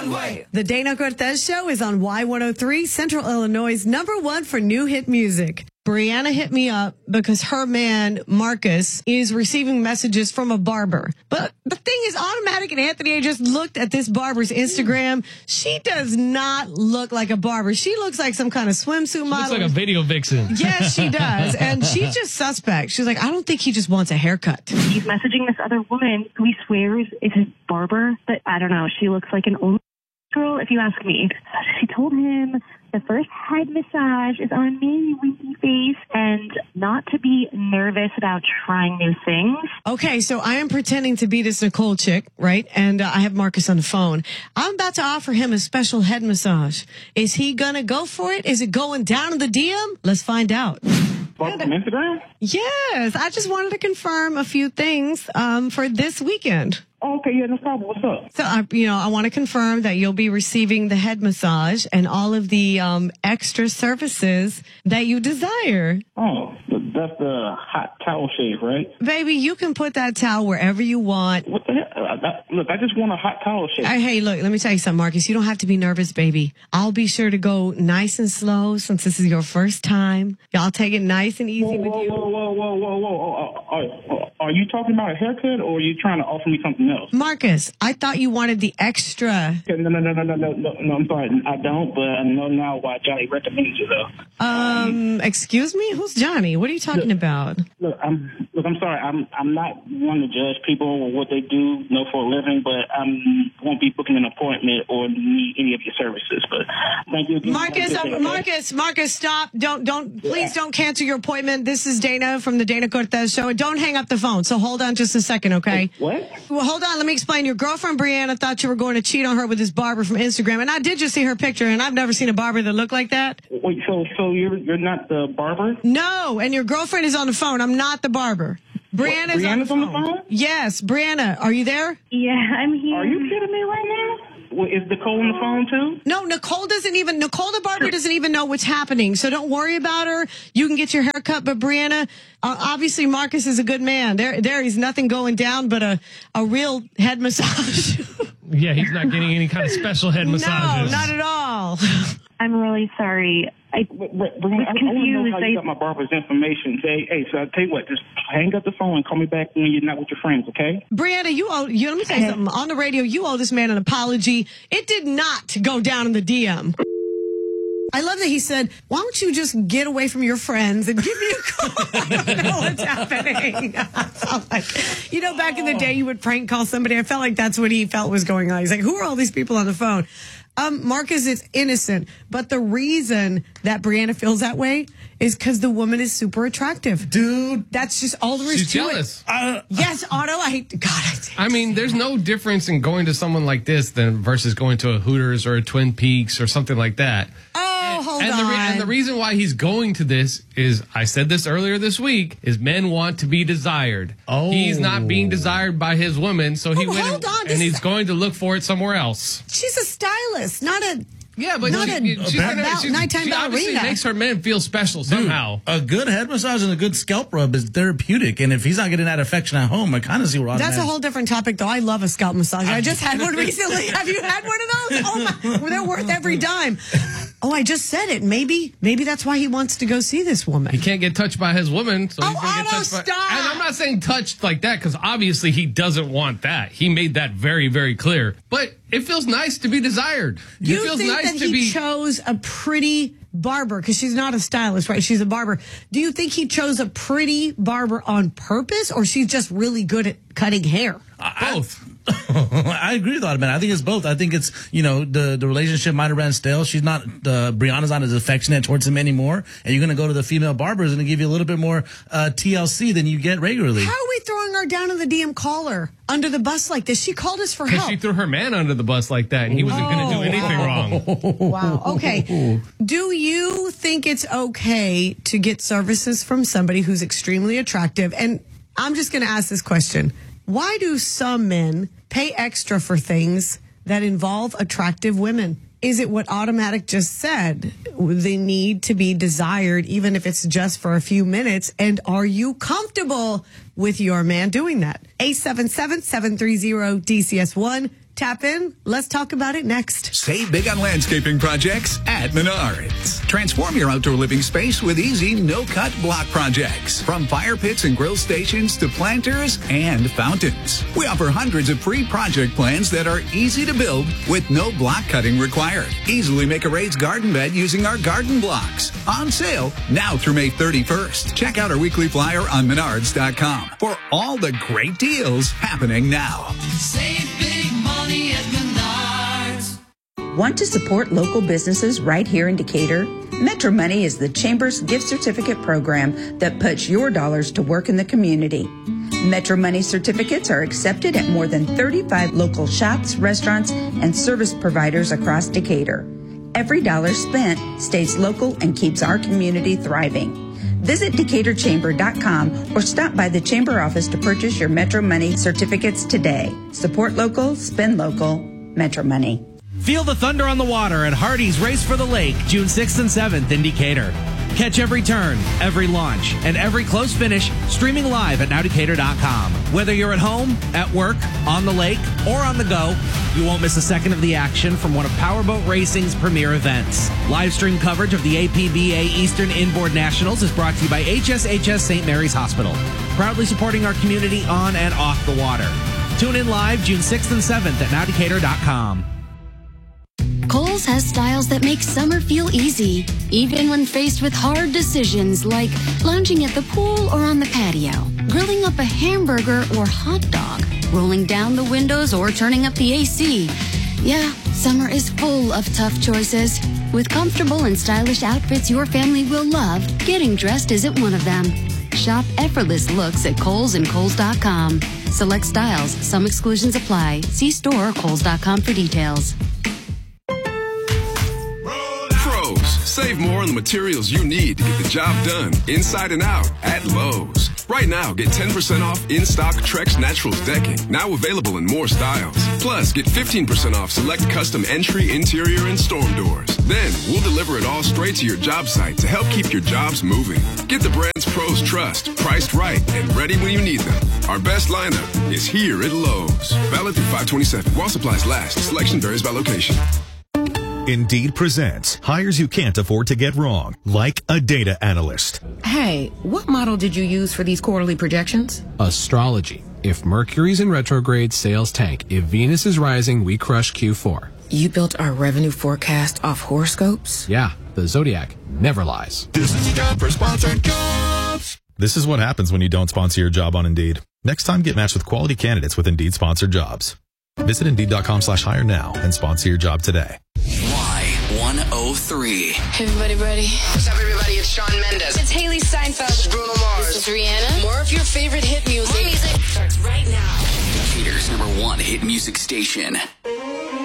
one way. The Dana Cortez Show is on Y103, Central Illinois' #1 for new hit music. Brianna hit me up because her man, Marcus, is receiving messages from a barber. But the thing is, Automatic and Anthony, I just looked at this barber's Instagram. She does not look like a barber. She looks like some kind of swimsuit model. Looks like a video vixen. Yes, she does. And she's just suspect. She's like, I don't think he just wants a haircut. He's messaging this other woman who he swears is his barber, but I don't know. She looks like an old girl, if you ask me. She told him the first head massage is on me, winky face, and not to be nervous about trying new things. Okay, so I am pretending to be this Nicole chick, right? And I have Marcus on the phone. I'm about to offer him a special head massage. Is he gonna go for it? Is it going down in the DM? Let's find out. From Instagram? Yes, I just wanted to confirm a few things for this weekend. Oh, okay, yeah, no problem. What's up? So, I want to confirm that you'll be receiving the head massage and all of the extra services that you desire. Oh, that's the hot towel shave, right? Baby, you can put that towel wherever you want. What the hell? Look, I just want a hot towel shave. Hey, look, let me tell you something, Marcus. You don't have to be nervous, baby. I'll be sure to go nice and slow since this is your first time. Y'all take it nice and easy with you. Whoa. Are you talking about a haircut or are you trying to offer me something else? Marcus, I thought you wanted the extra. No, I'm sorry. I don't, but I know now why Johnny recommended you, though. Excuse me? Who's Johnny? What are you talking about? I'm sorry. I'm not one to judge people or what they do, for a living, but I won't be booking an appointment or need any of your services. But thank you again. Marcus, stop. Please don't cancel your appointment. This is Dana from the Dana Cortez Show. And don't hang up the phone. So hold on just a second, okay? What? Well, hold on. Let me explain. Your girlfriend, Brianna, thought you were going to cheat on her with this barber from Instagram. And I did just see her picture, and I've never seen a barber that looked like that. Wait, so you're not the barber? No, and your girlfriend is on the phone. I'm not the barber. Brianna's on the phone? Yes, Brianna, are you there? Yeah, I'm here. Are you kidding me right now? Well, is Nicole on the phone too? No, Nicole the barber doesn't even know what's happening. So don't worry about her. You can get your hair cut. But Brianna, obviously Marcus is a good man. There is nothing going down but a real head massage. Yeah, he's not getting any kind of special head massages. No, not at all. I'm really sorry. I want to know how you got my barber's information. So I'll tell you what, just hang up the phone and call me back when you're not with your friends, okay? Brianna, let me tell you something. On the radio, you owe this man an apology. It did not go down in the DM. I love that he said, why don't you just get away from your friends and give me a call? I don't know what's happening. I felt like, back in the day, you would prank call somebody. I felt like that's what he felt was going on. He's like, who are all these people on the phone? Marcus is innocent, but the reason that Brianna feels that way is because the woman is super attractive. Dude. That's just all there is She's to jealous. it. Yes, Otto, I mean, there's no difference in going to someone like this than versus going to a Hooters or a Twin Peaks or something like that. Oh, hold on. And the reason why he's going to this is, I said this earlier this week, is men want to be desired. Oh. He's not being desired by his woman, so he went and he's going to look for it somewhere else. She's a stylist, not a... Yeah, but nighttime she obviously makes her men feel special somehow. Dude, a good head massage and a good scalp rub is therapeutic, and if he's not getting that affection at home, I kind of see where that's a whole different topic, though. I love a scalp massage. I just had one recently. Have you had one of those? Oh my! Well, they're worth every dime. Oh, I just said it. Maybe that's why he wants to go see this woman. He can't get touched by his woman, so he's going to get touched stop. by. And I'm not saying touched like that because obviously he doesn't want that. He made that very, very clear. But it feels nice to be desired. You think that he chose a pretty barber because she's not a stylist, right? She's a barber. Do you think he chose a pretty barber on purpose, or she's just really good at cutting hair? Both. I agree with that, man. I think it's both. I think it's, the relationship might have ran stale. She's not, Brianna's not as affectionate towards him anymore. And you're going to go to the female barbers and give you a little bit more TLC than you get regularly. How are we throwing her down in the DM caller under the bus like this? She called us for help. Because she threw her man under the bus like that, and he wasn't going to do anything wrong. Wow. Okay. Do you think it's okay to get services from somebody who's extremely attractive? And I'm just going to ask this question. Why do some men pay extra for things that involve attractive women? Is it what Automatic just said? They need to be desired, even if it's just for a few minutes. And are you comfortable with your man doing that? 877-730-DCS1. Tap in. Let's talk about it next. Save big on landscaping projects at Menards. Transform your outdoor living space with easy, no-cut block projects. From fire pits and grill stations to planters and fountains. We offer hundreds of free project plans that are easy to build with no block cutting required. Easily make a raised garden bed using our garden blocks. On sale now through May 31st. Check out our weekly flyer on Menards.com for all the great deals happening now. Save big money at Menards. Want to support local businesses right here in Decatur? Metro Money is the Chamber's gift certificate program that puts your dollars to work in the community. Metro Money certificates are accepted at more than 35 local shops, restaurants, and service providers across Decatur. Every dollar spent stays local and keeps our community thriving. Visit DecaturChamber.com or stop by the Chamber office to purchase your Metro Money certificates today. Support local, spend local, Metro Money. Feel the thunder on the water at Hardy's Race for the Lake, June 6th and 7th in Decatur. Catch every turn, every launch, and every close finish streaming live at nowdecatur.com. Whether you're at home, at work, on the lake, or on the go, you won't miss a second of the action from one of Powerboat Racing's premier events. Live stream coverage of the APBA Eastern Inboard Nationals is brought to you by HSHS St. Mary's Hospital, proudly supporting our community on and off the water. Tune in live June 6th and 7th at nowdecatur.com. Kohl's has styles that make summer feel easy, even when faced with hard decisions like lounging at the pool or on the patio, grilling up a hamburger or hot dog, rolling down the windows or turning up the AC. Yeah, summer is full of tough choices. With comfortable and stylish outfits your family will love, getting dressed isn't one of them. Shop effortless looks at Kohl's and Kohl's.com. Select styles, some exclusions apply. See store or Kohl's.com for details. Save more on the materials you need to get the job done inside and out at Lowe's. Right now, get 10% off in-stock Trex Naturals decking, now available in more styles. Plus, get 15% off select custom entry, interior, and storm doors. Then, we'll deliver it all straight to your job site to help keep your jobs moving. Get the brands pros trust, priced right, and ready when you need them. Our best lineup is here at Lowe's. Valid through 5/27. While supplies last. Selection varies by location. Indeed presents hires you can't afford to get wrong, like a data analyst. Hey, what model did you use for these quarterly projections? Astrology. If Mercury's in retrograde, sales tank. If Venus is rising, we crush Q4. You built our revenue forecast off horoscopes? Yeah, the Zodiac never lies. This is time for sponsored jobs. This is what happens when you don't sponsor your job on Indeed. Next time, get matched with quality candidates with Indeed sponsored jobs. Visit Indeed.com/hire now and sponsor your job today. Y103. Everybody ready? What's up, everybody? It's Shawn Mendes. It's Haley Steinfeld. This is Bruno Mars. This is Rihanna. More of your favorite hit music. More music starts right now. Decatur's #1 hit music station.